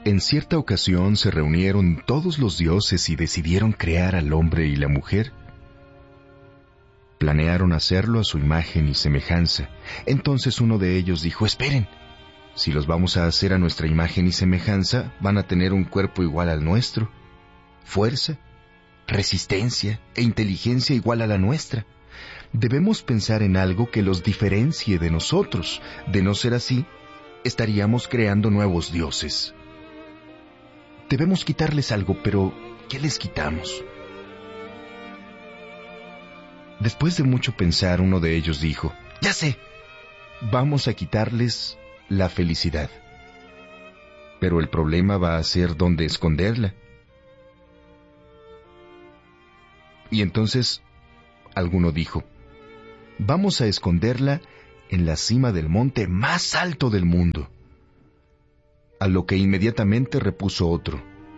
En cierta ocasión se reunieron todos los dioses y decidieron crear al hombre y la mujer. Planearon hacerlo a su imagen y semejanza. Entonces uno de ellos dijo: esperen, si los vamos a hacer a nuestra imagen y semejanza, van a tener un cuerpo igual al nuestro, fuerza, resistencia e inteligencia igual a la nuestra. Debemos pensar en algo que los diferencie de nosotros. De no ser así, estaríamos creando nuevos dioses. Debemos quitarles algo, pero ¿qué les quitamos? Después de mucho pensar, uno de ellos dijo: ya sé, vamos a quitarles la felicidad. Pero el problema va a ser dónde esconderla. Y entonces alguno dijo: vamos a esconderla en la cima del monte más alto del mundo. A lo que inmediatamente repuso otro: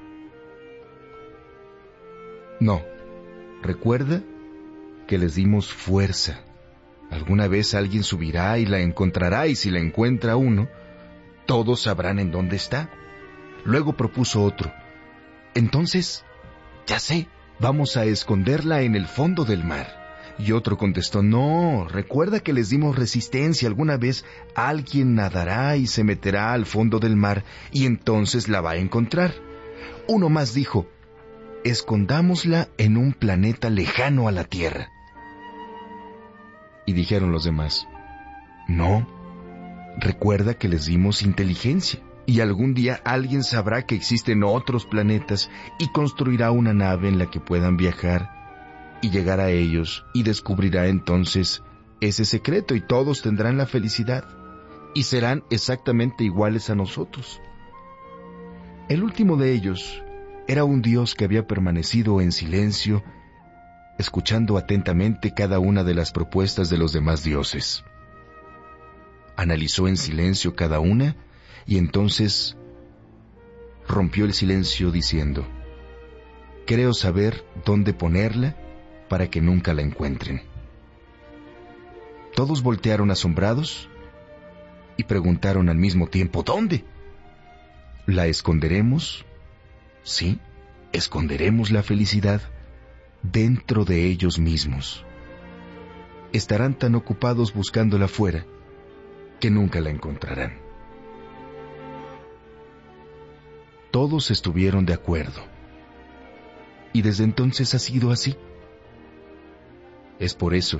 no, recuerda que les dimos fuerza. Alguna vez alguien subirá y la encontrará, y si la encuentra uno, todos sabrán en dónde está. Luego propuso otro: entonces, ya sé, vamos a esconderla en el fondo del mar. Y otro contestó: no, recuerda que les dimos resistencia. Alguna vez alguien nadará y se meterá al fondo del mar, y entonces la va a encontrar. Uno más dijo: escondámosla en un planeta lejano a la Tierra. Y dijeron los demás: no, recuerda que les dimos inteligencia, y algún día alguien sabrá que existen otros planetas y construirá una nave en la que puedan viajar y llegar a ellos, y descubrirá entonces ese secreto, y todos tendrán la felicidad y serán exactamente iguales a nosotros. El último de ellos era un dios que había permanecido en silencio, escuchando atentamente cada una de las propuestas de los demás dioses. Analizó en silencio cada una y entonces rompió el silencio diciendo: creo saber dónde ponerla para que nunca la encuentren. Todos voltearon asombrados y preguntaron al mismo tiempo: ¿dónde? ¿La esconderemos? Sí, esconderemos la felicidad dentro de ellos mismos. Estarán tan ocupados buscándola fuera que nunca la encontrarán. Todos estuvieron de acuerdo, y desde entonces ha sido así. Es por eso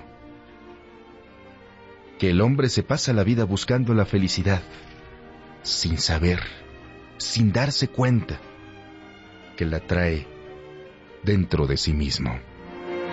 que el hombre se pasa la vida buscando la felicidad, sin saber, sin darse cuenta que la trae dentro de sí mismo.